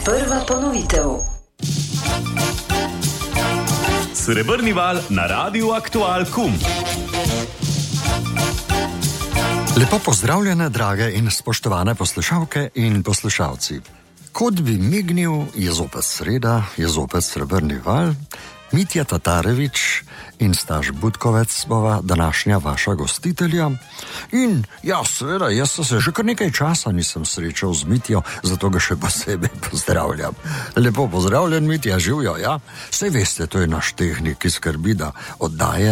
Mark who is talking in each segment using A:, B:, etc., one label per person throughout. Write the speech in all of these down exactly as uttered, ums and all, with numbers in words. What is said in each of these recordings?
A: Prva ponovitev.
B: Srebrni val na Radiu Aktual Kum.
C: Lepo pozdravljene, drage in spoštovane poslušalke in poslušalci. Kot bi mignil, je zopet sreda, je zopet Srebrni val. Mitja Tatarevič in Staš Budkovec bova današnja vaša gostitelja. In ja, seveda, jaz se že kar nekaj časa nisem srečal z Mitjo, zato ga še posebej pozdravljam. Lepo pozdravljen, Mitja, živjo, ja? Saj veste, to je naš tehnik, ki skrbi, da oddaje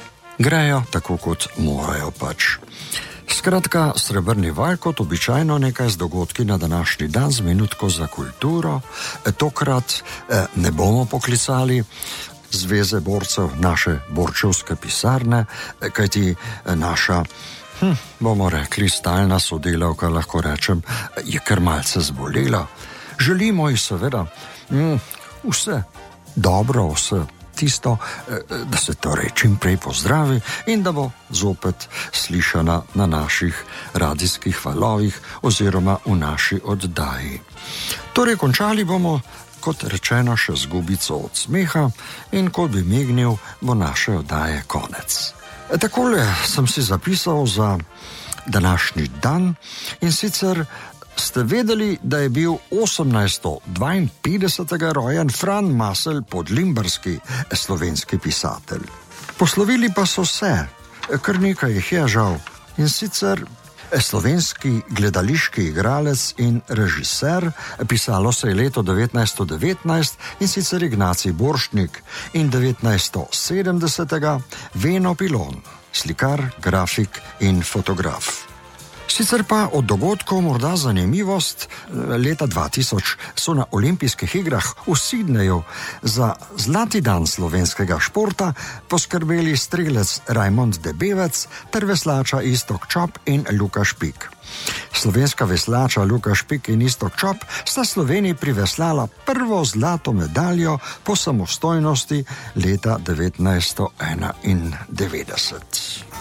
C: grejo tako, kot morajo pač. Skratka, Srebrni val kot običajno nekaj z dogodki na današnji dan z minutko za kulturo. Tokrat eh, ne bomo poklicali Zveze borcev naše borčevske pisarne, kajti naša, hm, bomo rekli, stalna sodelavka, lahko rečem, je kar malce zbolela. Želimo ji seveda hm, vse dobro, vse tisto, da se torej čim prej pozdravi in da bo zopet slišana na naših radijskih valovih oziroma v naši oddaji. Torej, končali bomo, kot rečeno, še z gubico od smeha in kot bi mignil, bo naše oddaje konec. Takole sem si zapisal za današnji dan in sicer ste vedeli, da je bil osemnajststo dvainpetdesetega rojen Fran Masel Podlimberski, slovenski pisatelj. Poslovili pa so se, kar nekaj jih je žal, in sicer slovenski gledališki igralec in režiser, pisalo se je leto devetnajststo devetnajst, in sicer Ignacij Borštnik, in devetnajststo sedemdesetega Veno Pilon, slikar, grafik in fotograf. Sicer pa od dogodkov morda zanimivost, leta dva tisoč so na olimpijskih igrah v Sidneju za zlati dan slovenskega športa poskrbeli strelec Rajmond Debevec ter veslača Iztok Čop in Luka Špik. Slovenska veslača Luka Špik in Iztok Čop sta Sloveniji priveslala prvo zlato medaljo po samostojnosti leta devetnajststo enaindevetdeset.